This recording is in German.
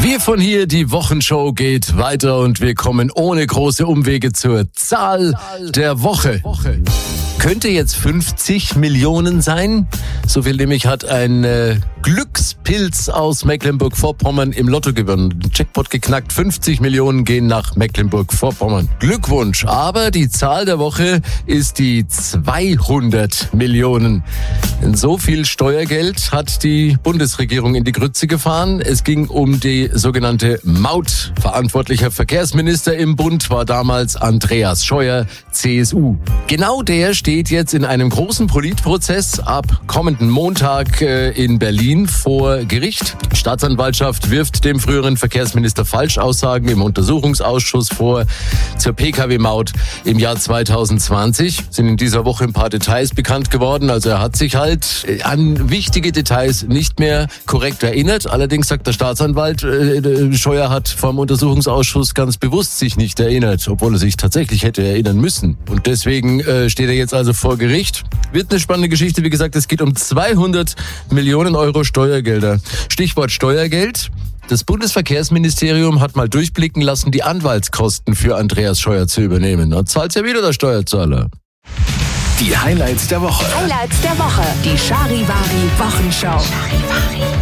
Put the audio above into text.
Wir von hier, die Wochenshow geht weiter und wir kommen ohne große Umwege zur Zahl der Woche. Könnte jetzt 50 Millionen sein. So viel nämlich hat ein Glückspilz aus Mecklenburg-Vorpommern im Lotto gewonnen. Jackpot geknackt, 50 Millionen gehen nach Mecklenburg-Vorpommern. Glückwunsch, aber die Zahl der Woche ist die 200 Millionen. Denn so viel Steuergeld hat die Bundesregierung in die Grütze gefahren. Es ging um die sogenannte Maut. Verantwortlicher Verkehrsminister im Bund war damals Andreas Scheuer, CSU. Genau der steht jetzt in einem großen Politprozess ab kommenden Montag in Berlin vor Gericht. Die Staatsanwaltschaft wirft dem früheren Verkehrsminister Falschaussagen im Untersuchungsausschuss vor zur Pkw-Maut im Jahr 2020. Sind in dieser Woche ein paar Details bekannt geworden. Also er hat sich halt an wichtige Details nicht mehr korrekt erinnert. Allerdings sagt der Staatsanwalt, Scheuer hat vom Untersuchungsausschuss ganz bewusst sich nicht erinnert, obwohl er sich tatsächlich hätte erinnern müssen. Und deswegen steht er jetzt also vor Gericht. Wird eine spannende Geschichte. Wie gesagt, es geht um 200 Millionen Euro Steuergelder. Stichwort Steuergeld. Das Bundesverkehrsministerium hat mal durchblicken lassen, die Anwaltskosten für Andreas Scheuer zu übernehmen. Da zahlt ja wieder der Steuerzahler. Die Highlights der Woche. Die Charivari Wochenschau.